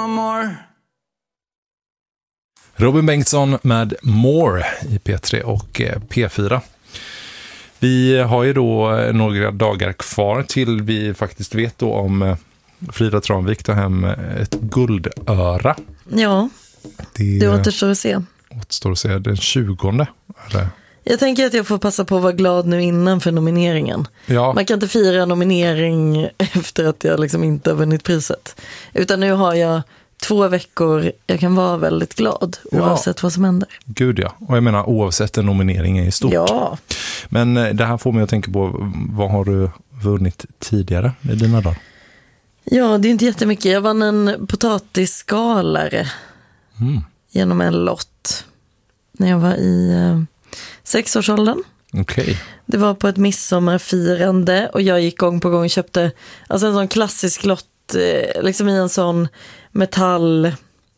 more. Robin Bengtsson med More i P3 och P4. Vi har ju då några dagar kvar till vi faktiskt vet då om Frida Tranvik tar hem ett guldöra. Ja, det återstår att se. Återstår att se den 20:e, eller? Jag tänker att jag får passa på att vara glad nu innan för nomineringen. Ja. Man kan inte fira nominering efter att jag liksom inte har vunnit priset. Utan nu har jag 2 veckor jag kan vara väldigt glad oavsett vad som händer. Gud ja, och jag menar oavsett en nominering är stort. Ja. Men det här får mig att tänka på, vad har du vunnit tidigare i dina dagar? Ja, det är inte jättemycket. Jag vann en potatisskalare genom en lott när jag var i 6-årsåldern. Okej. Det var på ett midsommarfirande och jag gick gång på gång och köpte alltså en sån klassisk lott liksom i en sån metallgrej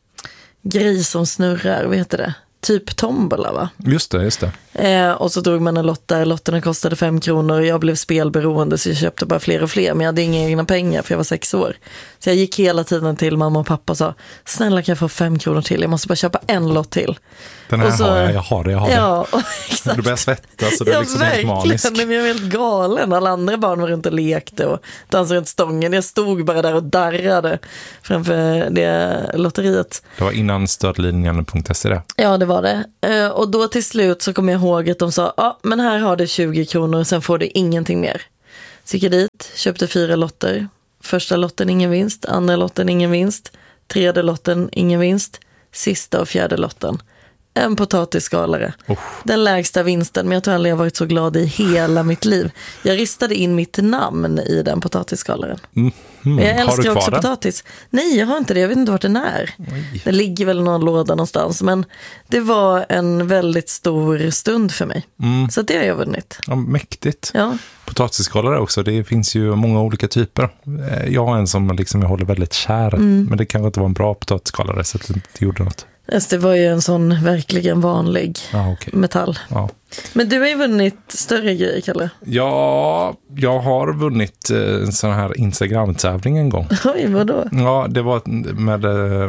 som snurrar, vad heter det? Typ tombola, va? Just det. Och så drog man en lott där, lotterna kostade 5 kronor och jag blev spelberoende så jag köpte bara fler och fler, men jag hade inga egna pengar för jag var 6 år. Så jag gick hela tiden till mamma och pappa och sa, snälla kan jag få 5 kronor till? Jag måste bara köpa en lott till. Den här så, jag har det. Ja, exakt. Du börjar svettas så det är liksom helt manisk. Men jag var helt galen. Alla andra barn var runt och lekte och dansade runt stången. Jag stod bara där och darrade framför det lotteriet. Det var innan stödlinjen.se det. Ja, det var det. Och då till slut så kom jag ihåg att de sa, ja, men här har du 20 kronor och sen får du ingenting mer. Så gick jag dit, köpte 4 lotter. Första lotten ingen vinst, andra lotten ingen vinst, tredje lotten ingen vinst, sista och fjärde lotten. En potatisskalare. Den lägsta vinsten, men jag tror aldrig jag varit så glad i hela mitt liv. Jag ristade in mitt namn i den potatisskalaren. Jag älskar också potatis. Nej, jag har inte det. Jag vet inte vart den är. Den ligger väl i någon låda någonstans. Men det var en väldigt stor stund för mig. Så det har jag vunnit. Ja, mäktigt. Ja. Potatisskalare också. Det finns ju många olika typer. Jag har en som liksom jag håller väldigt kär. Men det kanske inte var en bra potatisskalare så att det inte gjorde något. Det var ju en sån verkligen vanlig metall. Ja. Men du har ju vunnit större grejer, Kalle. Ja, jag har vunnit en sån här Instagram-tävling en gång. Oj, vadå? Ja, det var med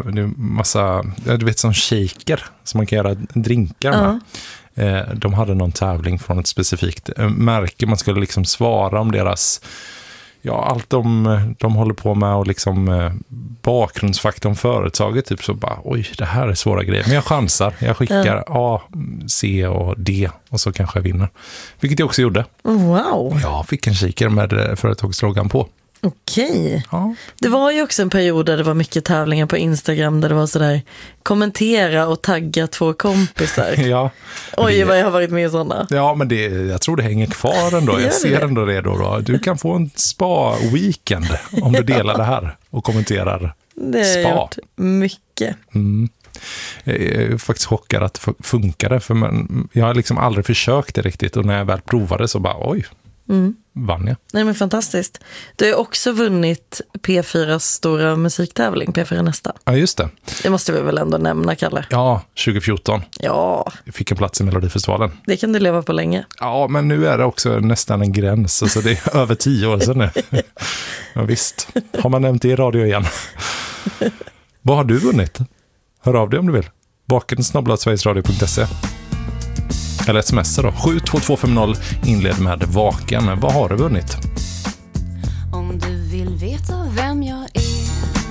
massa, du vet, som shaker som man kan göra drinkar med. De hade någon tävling från ett specifikt märke. Man skulle liksom svara om deras... Ja, allt de håller på med och liksom bakgrundsfakta om företaget typ så bara, oj, det här är svåra grejer. Men jag chansar, jag skickar A, C och D och så kanske jag vinner. Vilket jag också gjorde. Wow. Jag fick en kikare med företagsloggan på. Okej. Ja. Det var ju också en period där det var mycket tävlingar på Instagram där det var sådär, kommentera och tagga 2 kompisar. Ja. Oj, vad jag har varit med i sådana. Ja, men jag tror det hänger kvar ändå. Jag ser ändå det då. Du kan få en spa-weekend om du delar det här och kommenterar det spa. Det har jag gjort mycket. Jag är faktiskt chockad att det funkade. För jag har liksom aldrig försökt det riktigt. Och när jag väl provade så bara, oj, vann jag. Nej, men fantastiskt. Du har också vunnit P4s stora musiktävling, P4 Nästa. Ja, just det. Det måste vi väl ändå nämna, Kalle. Ja, 2014. Ja. Jag fick en plats i Melodifestivalen. Det kan du leva på länge. Ja, men nu är det också nästan en gräns. Så det är över 10 år sedan nu. Ja, visst. Har man nämnt det i radio igen? Vad har du vunnit? Hör av dig om du vill. vaken@sverigesradio.se eller sms då. 72250 inled med vaken. Vad har du vunnit? Om du vill veta